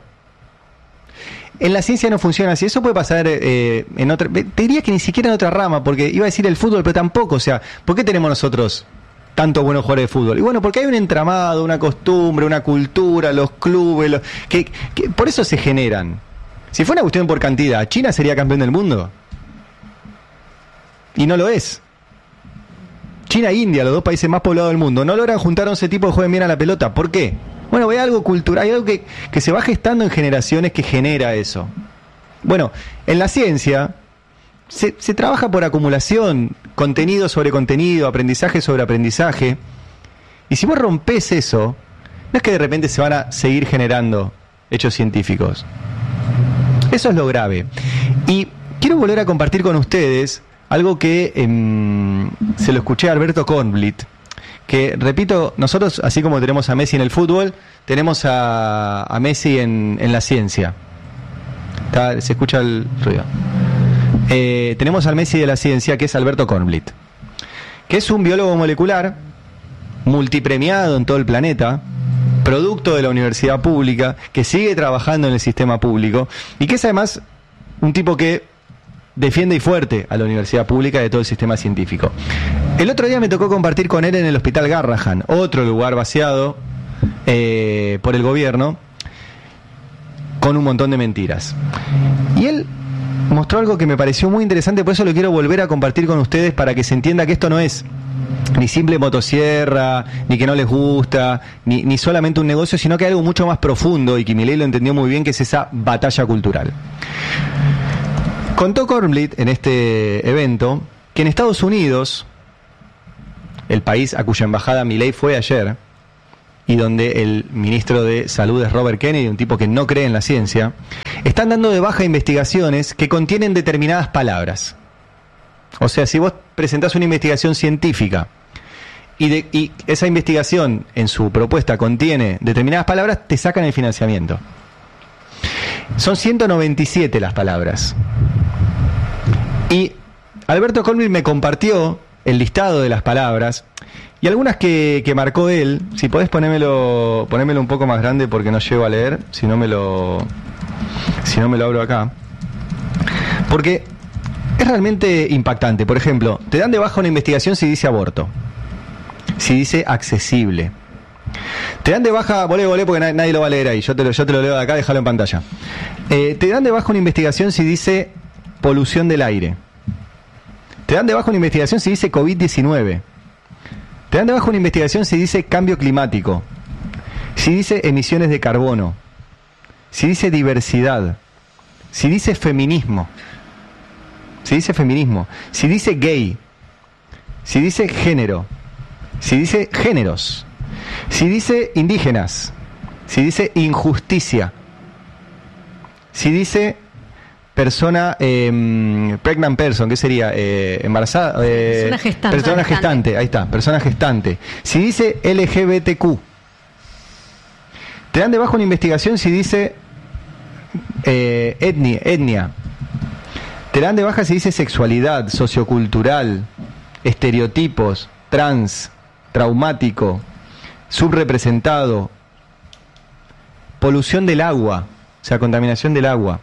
En la ciencia no funciona así, eso puede pasar eh, en otra, te diría que ni siquiera en otra rama, porque iba a decir el fútbol, pero tampoco, o sea, ¿por qué tenemos nosotros tantos buenos jugadores de fútbol? Y bueno, porque hay un entramado, una costumbre, una cultura, los clubes, los, que, que por eso se generan. Si fuera una cuestión por cantidad, ¿China sería campeón del mundo? Y no lo es. China e India, los dos países más poblados del mundo, no logran juntar a once tipos que jueguen bien a la pelota. ¿Por qué? Bueno, hay algo cultural, hay algo que, que se va gestando en generaciones que genera eso. Bueno, en la ciencia se, se trabaja por acumulación, contenido sobre contenido, aprendizaje sobre aprendizaje. Y si vos rompés eso, no es que de repente se van a seguir generando hechos científicos. Eso es lo grave. Y quiero volver a compartir con ustedes algo que eh, se lo escuché a Alberto Kornblit, que, repito, nosotros, así como tenemos a Messi en el fútbol, tenemos a, a Messi en, en la ciencia. Está, se escucha el ruido. Eh, tenemos al Messi de la ciencia, que es Alberto Kornblit, que es un biólogo molecular, multipremiado en todo el planeta, producto de la universidad pública, que sigue trabajando en el sistema público, y que es además un tipo que defiende y fuerte a la universidad pública de todo el sistema científico. El otro día me tocó compartir con él en el Hospital Garrahan, otro lugar vaciado eh, por el gobierno, con un montón de mentiras. Y él mostró algo que me pareció muy interesante, por eso lo quiero volver a compartir con ustedes, para que se entienda que esto no es ni simple motosierra, ni que no les gusta, ni, ni solamente un negocio, sino que hay algo mucho más profundo, y que Milei lo entendió muy bien, que es esa batalla cultural. Contó Kornblit en este evento que en Estados Unidos, el país a cuya embajada Milei fue ayer, y donde el ministro de Salud es Robert Kennedy, un tipo que no cree en la ciencia, están dando de baja investigaciones que contienen determinadas palabras. O sea, si vos presentás una investigación científica y, de, y esa investigación en su propuesta contiene determinadas palabras, te sacan el financiamiento. Son ciento noventa y siete las palabras. Y Alberto Kornblit me compartió el listado de las palabras y algunas que, que marcó él. Si podés ponérmelo, ponérmelo un poco más grande porque no llego a leer, si no me lo, si no me lo abro acá. Porque es realmente impactante. Por ejemplo, te dan de baja una investigación si dice aborto, si dice accesible. Te dan de baja, volé, volé, porque nadie, nadie lo va a leer ahí. Yo te lo, yo te lo leo de acá, déjalo en pantalla. Eh, te dan de baja una investigación si dice polución del aire. Te dan de baja una investigación si dice COVID diecinueve. Te dan de baja una investigación si dice cambio climático. Si dice emisiones de carbono. Si dice diversidad. Si dice feminismo. Si dice feminismo. Si dice gay. Si dice género. Si dice géneros. Si dice indígenas. Si dice injusticia. Si dice persona, eh, pregnant person, ¿qué sería? Eh, embarazada. Eh, persona gestante. Persona gestante, ahí está, persona gestante. Si dice L G B T Q. Te dan de baja una investigación si dice eh, etnia, etnia. Te dan de baja si dice sexualidad, sociocultural, estereotipos, trans, traumático, subrepresentado, polución del agua, o sea, contaminación del agua.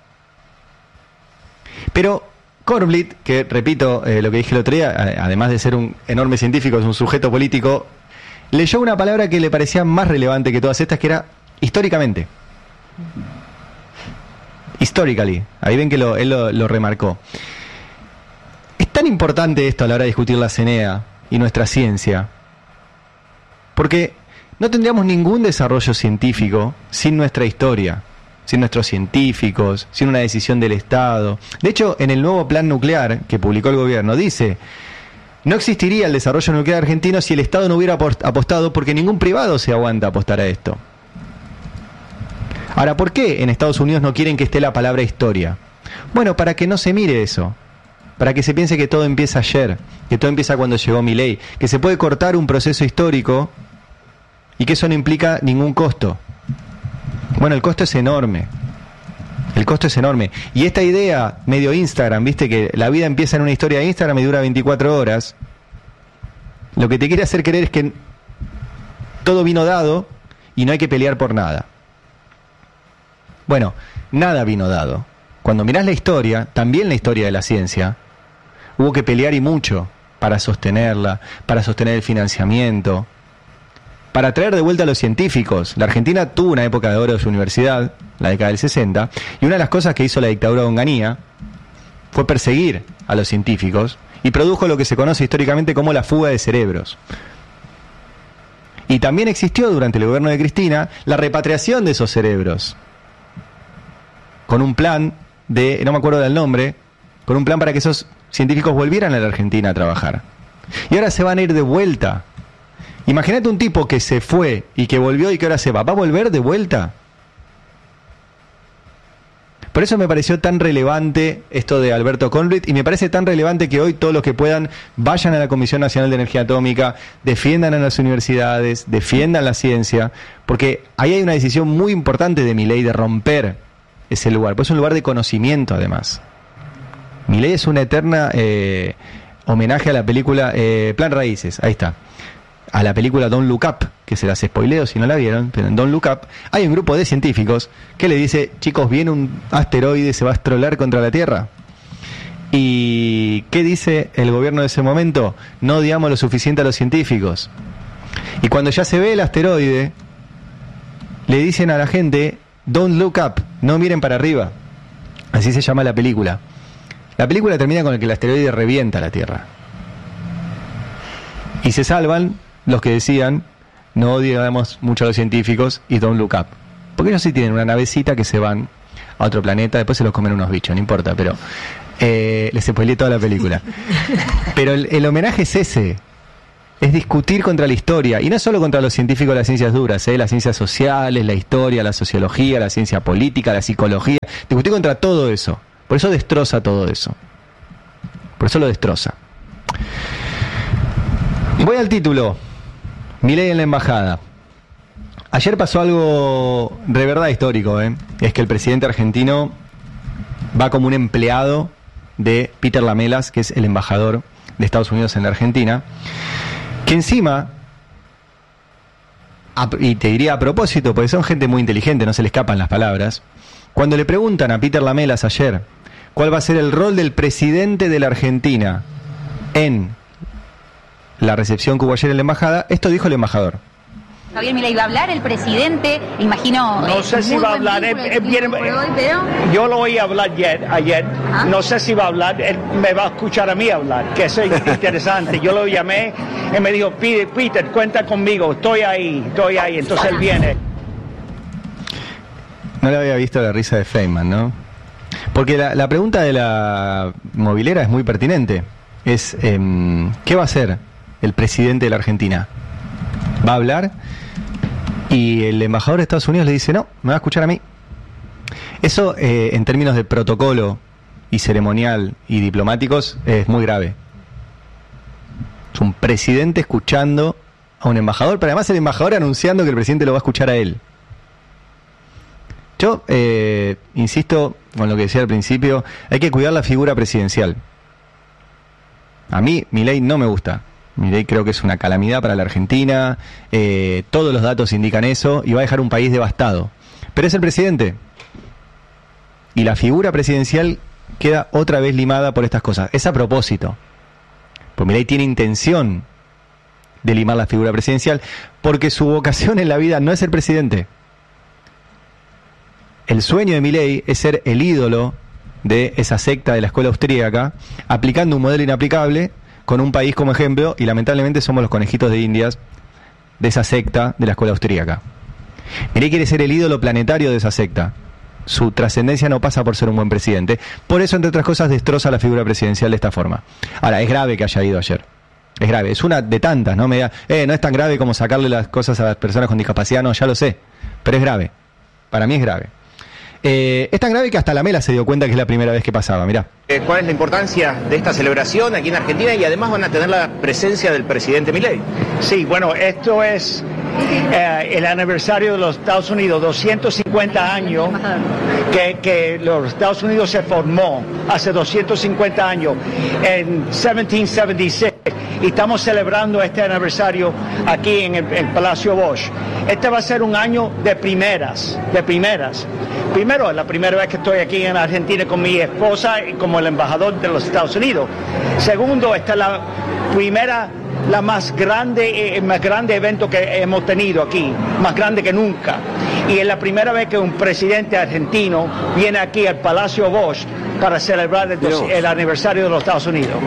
Pero Kornblit, que repito eh, lo que dije el otro día, además de ser un enorme científico, es un sujeto político, leyó una palabra que le parecía más relevante que todas estas, que era históricamente. Historically. Ahí ven que lo, él lo, lo remarcó. Es tan importante esto a la hora de discutir la C N E A y nuestra ciencia, porque no tendríamos ningún desarrollo científico sin nuestra historia, sin nuestros científicos, sin una decisión del Estado. De hecho, en el nuevo plan nuclear que publicó el gobierno, dice: no existiría el desarrollo nuclear argentino si el Estado no hubiera apostado, porque ningún privado se aguanta a apostar a esto. Ahora, ¿por qué en Estados Unidos no quieren que esté la palabra historia? Bueno, para que no se mire eso, para que se piense que todo empieza ayer, que todo empieza cuando llegó Milei, que se puede cortar un proceso histórico y que eso no implica ningún costo. Bueno, el costo es enorme. El costo es enorme. Y esta idea medio Instagram, viste que la vida empieza en una historia de Instagram y dura veinticuatro horas, lo que te quiere hacer creer es que todo vino dado y no hay que pelear por nada. Bueno, nada vino dado. Cuando mirás la historia, también la historia de la ciencia, hubo que pelear y mucho para sostenerla, para sostener el financiamiento, para traer de vuelta a los científicos. La Argentina tuvo una época de oro de su universidad, la década del sesenta, y una de las cosas que hizo la dictadura de Onganía fue perseguir a los científicos y produjo lo que se conoce históricamente como la fuga de cerebros. Y también existió durante el gobierno de Cristina la repatriación de esos cerebros, con un plan de, no me acuerdo del nombre, con un plan para que esos científicos volvieran a la Argentina a trabajar. Y ahora se van a ir de vuelta. Imagínate un tipo que se fue y que volvió y que ahora se va. ¿Va a volver de vuelta? Por eso me pareció tan relevante esto de Alberto Kornblit, y me parece tan relevante que hoy todos los que puedan vayan a la Comisión Nacional de Energía Atómica, defiendan a las universidades, defiendan la ciencia, porque ahí hay una decisión muy importante de Milei de romper ese lugar, pues es un lugar de conocimiento además. Milei es una eterna eh, homenaje a la película eh, Plan Raíces, ahí está, a la película Don't Look Up, que se las spoileo si no la vieron, pero en Don't Look Up hay un grupo de científicos que le dice: chicos, viene un asteroide, se va a estrolar contra la Tierra. ¿Y qué dice el gobierno de ese momento? No odiamos lo suficiente a los científicos. Y cuando ya se ve el asteroide, le dicen a la gente: don't look up, no miren para arriba. Así se llama la película. La película termina con el que el asteroide revienta la Tierra. Y se salvan los que decían: no odiamos mucho a los científicos y don't look up. Porque ellos sí tienen una navecita que se van a otro planeta, después se los comen unos bichos, no importa, pero eh, les spoileé toda la película. Pero el, el homenaje es ese. Es discutir contra la historia, y no solo contra los científicos de las ciencias duras, ¿eh? Las ciencias sociales, la historia, la sociología, la ciencia política, la psicología, discutir contra todo eso. Por eso destroza todo eso. Por eso lo destroza. Voy al título. Milei en la embajada. Ayer pasó algo de verdad histórico, ¿eh? Es que el presidente argentino va como un empleado de Peter Lamelas, que es el embajador de Estados Unidos en la Argentina, que encima, a, y te diría a propósito, porque son gente muy inteligente, no se le escapan las palabras, cuando le preguntan a Peter Lamelas ayer cuál va a ser el rol del presidente de la Argentina en la recepción que hubo ayer en la embajada, esto dijo el embajador. Javier Milei, ¿va a hablar el presidente? Imagino... No sé si va a hablar, él, él viene, hoy, pero... yo lo oí hablar ayer, ayer. no sé si va a hablar, él me va a escuchar a mí hablar, que eso es interesante. Yo lo llamé y me dijo: Peter, Peter, cuenta conmigo, estoy ahí, estoy ahí, entonces él viene. No le había visto la risa de Feynman, ¿no? Porque la, la pregunta de la movilera es muy pertinente. Es, eh, ¿qué va a hacer el presidente de la Argentina? ¿Va a hablar? Y el embajador de Estados Unidos le dice: no, me va a escuchar a mí. Eso, eh, en términos de protocolo y ceremonial y diplomáticos, es muy grave. Es un presidente escuchando a un embajador, pero además el embajador anunciando que el presidente lo va a escuchar a él. Yo eh, insisto con lo que decía al principio, hay que cuidar la figura presidencial. A mí, Milei no me gusta. Milei creo que es una calamidad para la Argentina, eh, todos los datos indican eso, y va a dejar un país devastado. Pero es el presidente. Y la figura presidencial queda otra vez limada por estas cosas. Es a propósito. Pues Milei tiene intención de limar la figura presidencial, porque su vocación en la vida no es ser presidente. El sueño de Milei es ser el ídolo de esa secta de la escuela austríaca, aplicando un modelo inaplicable con un país como ejemplo, y lamentablemente somos los conejitos de Indias de esa secta de la escuela austríaca. Milei quiere ser el ídolo planetario de esa secta. Su trascendencia no pasa por ser un buen presidente. Por eso, entre otras cosas, destroza la figura presidencial de esta forma. Ahora, es grave que haya ido ayer. Es grave. Es una de tantas, ¿no? Me diga, eh, no es tan grave como sacarle las cosas a las personas con discapacidad. No, ya lo sé. Pero es grave. Para mí es grave. Eh, es tan grave que hasta la Mela se dio cuenta que es la primera vez que pasaba, mirá. Eh, ¿Cuál es la importancia de esta celebración aquí en Argentina? Y además van a tener la presencia del presidente Milei. Sí, bueno, esto es eh, el aniversario de los Estados Unidos, doscientos cincuenta años que, que los Estados Unidos se formó, hace doscientos cincuenta años, en mil setecientos setenta y seis, y estamos celebrando este aniversario aquí en el, el Palacio Bosch. Este va a ser un año de primeras, de primeras. Primero, es la primera vez que estoy aquí en Argentina con mi esposa y como el embajador de los Estados Unidos. Segundo, esta es la primera, la más grande, el más grande evento que hemos tenido aquí, más grande que nunca. Y es la primera vez que un presidente argentino viene aquí al Palacio Bosch para celebrar el, dos, el aniversario de los Estados Unidos.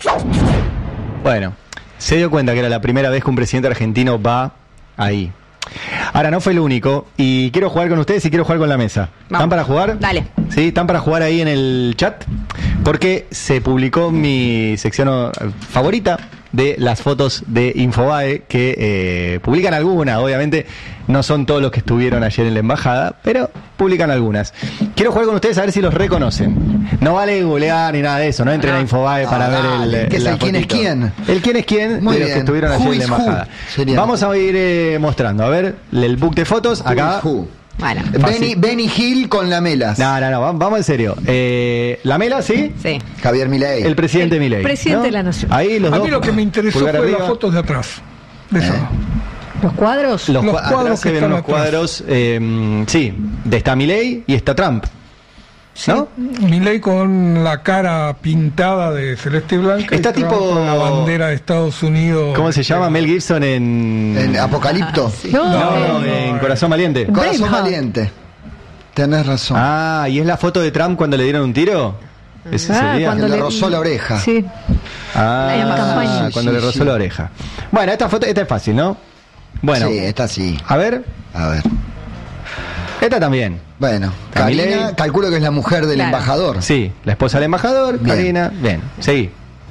Bueno, se dio cuenta que era la primera vez que un presidente argentino va ahí. Ahora, no fue el único, y quiero jugar con ustedes y quiero jugar con la mesa. Vamos. ¿Están para jugar? Dale. ¿Sí? ¿Están para jugar ahí en el chat? Porque se publicó mi sección favorita de las fotos de Infobae, que eh, publican algunas, obviamente no son todos los que estuvieron ayer en la embajada, pero publican algunas. Quiero jugar con ustedes a ver si los reconocen. No vale googlear ni nada de eso, no entren no. a Infobae para ah, ver el, ¿qué es la el quién es fotito. quién? El quién es quién Muy de los bien. que estuvieron Who ayer en la is who embajada. sería. Vamos a ir eh, mostrando, a ver, el book de fotos, acá. Who is who? Bueno. Benny, Benny Hill con la Melas. No, no, no, vamos, vamos en serio. Eh, la Mela, ¿sí? Sí. Javier Milei. El presidente El Milei. presidente ¿no? de la nación. Ahí los A dos. mí lo que me interesó pulgar fue arriba. las fotos de atrás. De esa. Eh. Los cuadros. Los, Los cua- cuadros atrás se que ven están unos atrás. cuadros, eh, sí, de está Milei y está Trump, ¿no? Milei con la cara pintada de celeste y blanca. Está y Trump tipo- con la bandera de Estados Unidos. ¿Cómo se llama? Mel Gibson en... En Apocalipto. No, No, no, eh, en Corazón Valiente. Corazón Braveheart. valiente. Tenés razón. Ah, ¿y es la foto de Trump cuando le dieron un tiro? Ese Ah, sería. cuando Que le rozó la oreja. Sí. Ah, en campaña. cuando Sí, le rozó sí. la oreja. Bueno, esta foto, esta es fácil, ¿no? Bueno, Sí, esta sí. a ver, A ver. esta también. Bueno, Está Karina, Milei. calculo que es la mujer del Claro. embajador. Sí, la esposa del embajador, Bien. Karina. Bien, seguí.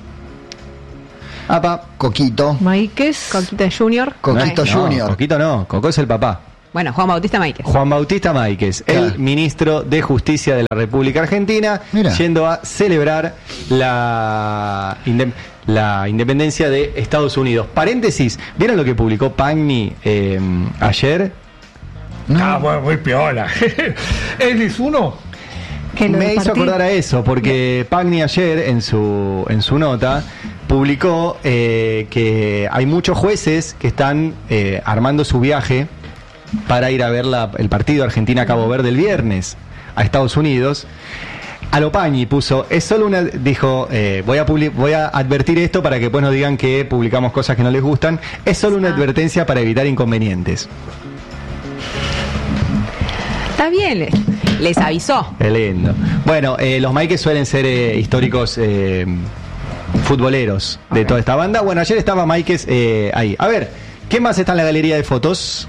Apa. Coquito. Maíquez. Coquito Junior. Coquito No, Junior. Coquito no, Coco es el papá. Bueno, Juan Bautista Máquez. Juan Bautista Máquez, Claro. el ministro de Justicia de la República Argentina, Mira. yendo a celebrar la, inde- la independencia de Estados Unidos. Paréntesis, ¿vieron lo que publicó Pagni eh, ayer? Ah, bueno, muy piola. Él es uno. Que lo Me del hizo partido- acordar a eso, porque Pagni ayer en su, en su nota publicó eh, que hay muchos jueces que están eh, armando su viaje para ir a ver la- el partido Argentina-Cabo Verde el viernes a Estados Unidos. A lo Pagni puso, es solo una, dijo, eh, voy a publi- voy a advertir esto para que después no digan que publicamos cosas que no les gustan, es solo una Ah. advertencia para evitar inconvenientes. Está bien, les, les avisó. Qué lindo. Bueno, eh, los Maikes suelen ser eh, históricos eh, futboleros de toda esta banda. Bueno, ayer estaba Maikes eh, ahí. A ver, ¿qué más está en la galería de fotos?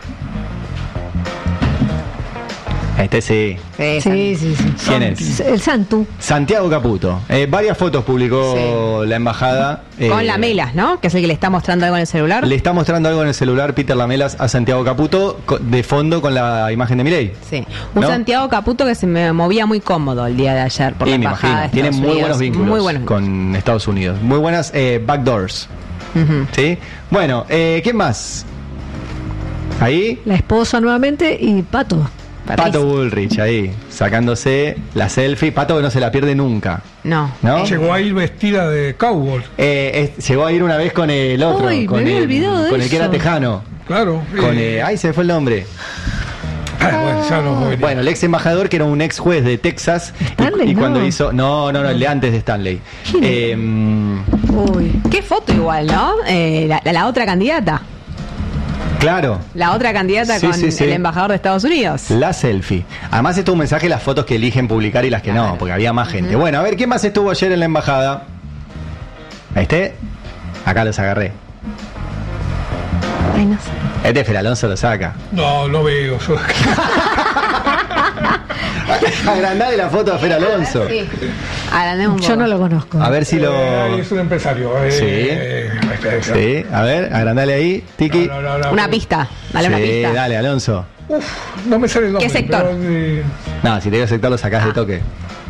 Este sí. Sí, Sí, sí, sí. ¿Quién es? El Santu. Santiago Caputo. Eh, varias fotos publicó la embajada. eh, Con Lamelas, ¿no? Que es el que le está mostrando algo en el celular. Le está mostrando algo en el celular Peter Lamelas a Santiago Caputo co- de fondo con la imagen de Milei. Sí. Un ¿No? Santiago Caputo que se me movía muy cómodo el día de ayer por Y la me embajada imagino, de tiene Estados muy Unidos. buenos vínculos Muy buenos con Estados Unidos. Muy buenas eh, backdoors. Ujú. ¿Sí? Bueno, eh, ¿qué más? Ahí, La esposa nuevamente y Pato. Pato Bullrich ahí, sacándose la selfie. Pato que no se la pierde nunca. No. ¿No? Llegó a ir vestida de cowboy. Eh, es- llegó a ir una vez con el otro, Uy, me con, había el, olvidado de con el que era eso. tejano. Claro. Con, eh, eh, ay, se me fue el nombre. ah, bueno, ya no voy. Bueno, el ex embajador que era un ex juez de Texas. Stanley, y, y cuando no. hizo. No, no, no, el de antes de Stanley. ¿Quién era? Eh, Uy. Qué foto igual, ¿no? Eh, la, la- la otra candidata. claro. La otra candidata Sí, con sí, sí. el embajador de Estados Unidos. La selfie. Además, esto es un mensaje las fotos que eligen publicar y las que no, porque había más gente. Bueno, a ver, ¿quién más estuvo ayer en la embajada? ¿Este? Acá los agarré. Ay, no sé. Este Fer Alonso lo saca. No, lo veo. Yo... Agrandale la foto a Fer Alonso. Sí. Agrandemos un Yo poco. no lo conozco. A ver si lo. Eh, es un empresario. eh, Sí. eh, espera, espera. Sí, a ver, agrandale ahí, Tiki. No, no, no, no, Una no. pista. Dale una Sí, pista. dale, Alonso. Uf, no me sale el nombre. ¿Qué sector? pero, eh, No, si te digo sector lo sacás de toque.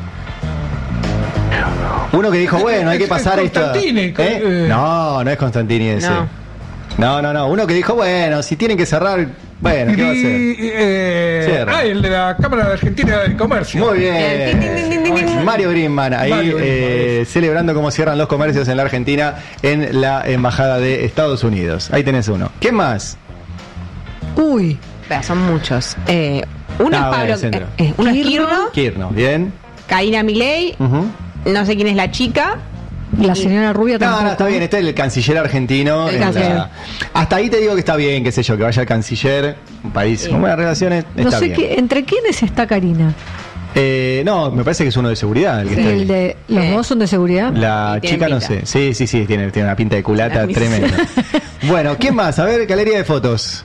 Uno que dijo, bueno, hay que Es- pasar es esto. Constantini, ¿Eh? eh. No, no es Constantini ese. No. No, no, no. Uno que dijo, bueno, si tienen que cerrar, bueno, ¿qué va a hacer? y, eh, Cierra. ah, el de la Cámara de Argentina del Comercio. Muy Bien. Tin, tin, tin, tin, bien. tin. Mario Grimman, ahí Mario Grimman, eh, celebrando cómo cierran los comercios en la Argentina en la Embajada de Estados Unidos. Ahí tenés uno. ¿Qué más? Uy. Espera, son muchos. Eh, uno Ah, es bueno, Pablo. el centro. eh, eh, uno es Kirno. Kirno. Kirno, bien. Karina Milei. Ujú. No sé quién es la chica. La señora rubia No, tampoco. no, está bien, este es el canciller argentino. El en la- canciller. Hasta ahí te digo que está bien, qué sé yo, que vaya el canciller, un país con buenas relaciones, No está sé bien. qué, entre quiénes está Karina. Eh, no, me parece que es uno de seguridad el que está ahí. El de, ¿Los Eh. dos son de seguridad? La Y tiene chica no pinta. sé. Sí, sí, sí, tiene, tiene una pinta de culata La tremenda. Bueno, ¿quién más? A ver, galería de fotos.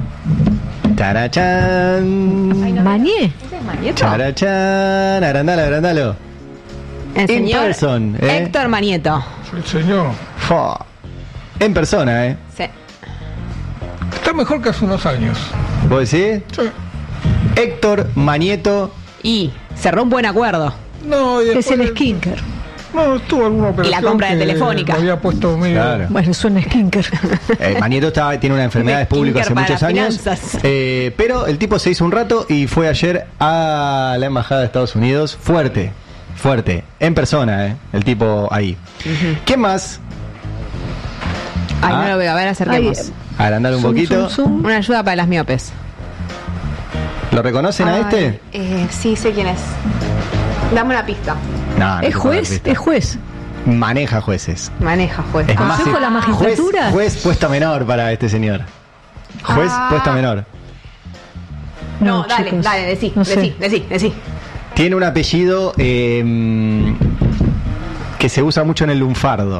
Charachán. Mañé. ¿Ese es Manieto? Charachán. Agrandalo, agrandalo. El In señor person, ¿eh? Héctor Manieto. El señor. Fua. En persona, ¿eh? Sí. Está mejor que hace unos años. ¿Vos decís? Sí. Héctor Manieto. Y cerró un buen acuerdo. No, y Es después el skinker. No, tuvo alguna operación. compra de que Telefónica. me había puesto medio. Claro. Bueno, suena skinker. Eh, Manieto está, tiene una enfermedad Un pública hace skinker muchos para años. finanzas. Eh, pero el tipo se hizo un rato y fue ayer a la embajada de Estados Unidos. Fuerte, fuerte. En persona, eh, el tipo ahí. ¿Qué más? Ay, Ah. no lo veo. A ver, acerquemos. Ay, Agrandar un Zoom, poquito. zoom, zoom. Una ayuda para las miopes. ¿Lo reconocen a este? Eh, sí, sé quién es. Dame una pista. No, no te Es puedo dar juez, pista. es juez. Maneja jueces. Maneja, juez. Es ¿Consejo más, de la juez, magistratura? juez puesto menor para este señor. Juez Ah. puesto menor. No, No, dale, chicos, dale, decí, no sé. decí, decí, decí. Tiene un apellido eh, que se usa mucho en el lunfardo.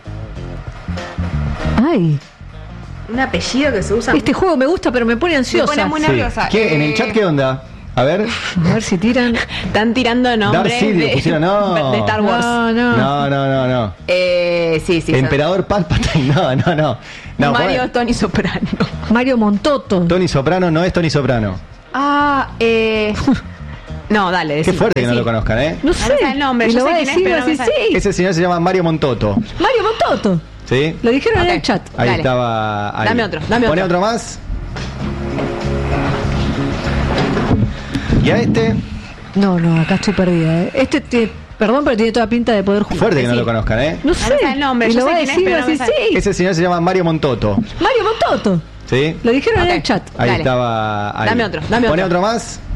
Ay, Un apellido que se usa. este juego me gusta, pero me pone Me ansiosa. pone muy Sí. nerviosa. ¿Qué? ¿En el Eh, chat qué onda? A ver. A ver si tiran. Están tirando nombres Darth Sidious de, pusieron, no. de Star Wars. No, no. No, no, no, no. Eh, sí, sí. Emperador Palpatine, no, no, no. no Mario bueno, Tony Soprano. Mario Montoto. Tony Soprano no es Tony Soprano. Ah, eh. No, dale, decí. Qué fuerte que no decí. lo conozcan, ¿eh? No No sé. me sale el nombre, Y yo lo sé va a quién es, decir, pero va a no me decir, sale. sí. Ese señor se llama Mario Montoto. Mario Montoto. ¿Sí? Lo dijeron en Ok. el chat. Ahí Dale. estaba. Ahí. Dame otro, dame Pone otro. otro más. Y a este, No, no, acá estoy perdida. ¿eh? Este, te- perdón, pero tiene toda pinta de poder jugar. fuerte que no Sí. lo conozcan, ¿eh? No me sé. sale el nombre, Y yo lo sé va a quién es, decir, pero va a no me decir, sale. sí. Ese señor se llama Mario Montoto. Mario Montoto. ¿Sí? Lo dijeron Ok. en el chat. Ahí Dale. estaba. Ahí. Dame otro, dame Pone otro. otro más.